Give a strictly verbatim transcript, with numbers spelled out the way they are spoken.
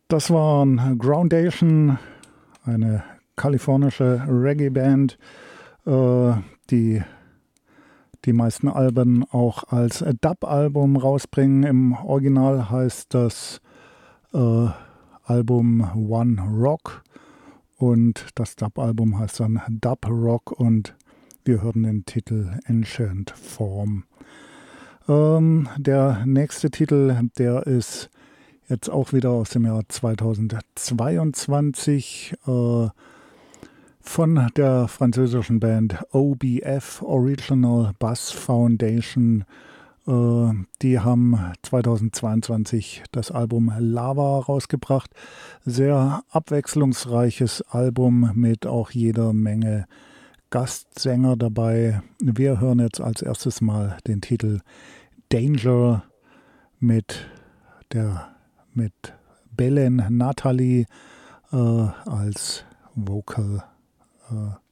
Das waren Groundation, eine kalifornische Reggae-Band, äh, die die meisten Alben auch als Dub-Album rausbringen. Im Original heißt das äh, Album One Rock und das Dub-Album heißt dann Dub Rock und wir hören den Titel Ancient Form. Ähm, der nächste Titel, der ist jetzt auch wieder aus dem Jahr zweitausendzweiundzwanzig äh, von der französischen Band O B F, Original Bass Foundation. Äh, die haben zweitausendzweiundzwanzig das Album Lava rausgebracht. Sehr abwechslungsreiches Album mit auch jeder Menge Gastsänger dabei. Wir hören jetzt als erstes mal den Titel Danger mit der mit Belen Nathalie äh, als Vocal äh,